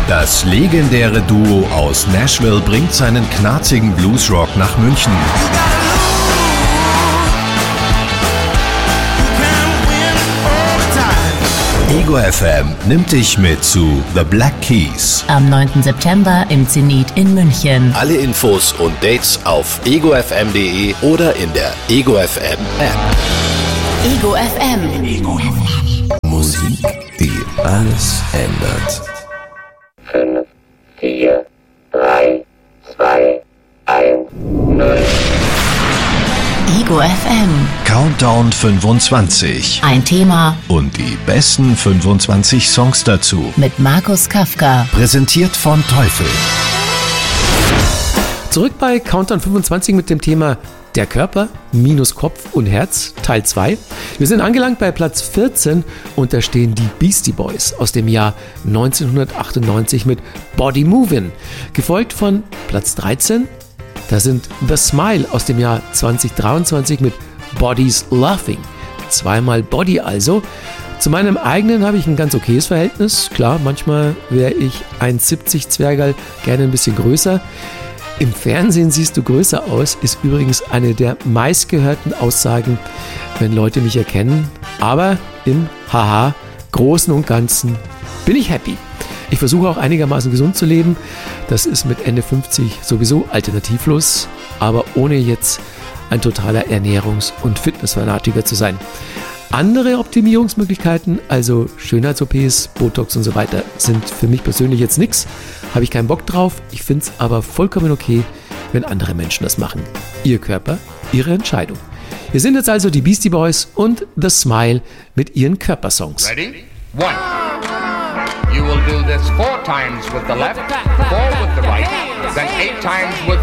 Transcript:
Das legendäre Duo aus Nashville bringt seinen knarzigen Bluesrock nach München. Ego FM nimmt dich mit zu The Black Keys. Am 9. September im Zenit in München. Alle Infos und Dates auf egofm.de oder in der Ego FM App. Ego FM. Ego FM. Musik, die alles ändert. 5, 4, 3, 2, 1, 0. Ego FM. Countdown 25. Ein Thema Und die besten 25 Songs dazu. mit Markus Kafka. Präsentiert von Teufel. Zurück bei Countdown 25 mit dem Thema Der Körper minus Kopf und Herz, Teil 2. Wir sind angelangt bei Platz 14 und da stehen die Beastie Boys aus dem Jahr 1998 mit Body Movin'. Gefolgt von Platz 13, da sind The Smile aus dem Jahr 2023 mit Bodies Laughing. Zweimal Body also. Zu meinem eigenen habe ich ein ganz okayes Verhältnis. Klar, manchmal wäre ich 1,70 Zwergerl, gerne ein bisschen größer. Im Fernsehen siehst du größer aus, ist übrigens eine der meistgehörten Aussagen, wenn Leute mich erkennen. Aber im Großen und Ganzen bin ich happy. Ich versuche auch einigermaßen gesund zu leben. Das ist mit Ende 50 sowieso alternativlos, aber ohne jetzt ein totaler Ernährungs- und Fitnessfanatiker zu sein. Andere Optimierungsmöglichkeiten, also Schönheits-OPs, Botox und so weiter, sind für mich persönlich jetzt nichts. Habe ich keinen Bock drauf. Ich finde es aber vollkommen okay, wenn andere Menschen das machen. Ihr Körper, ihre Entscheidung. Hier sind jetzt also die Beastie Boys und The Smile mit ihren Körpersongs. Ready? 1. You will do this 4 times with the left, 4 with the right, then 8 times with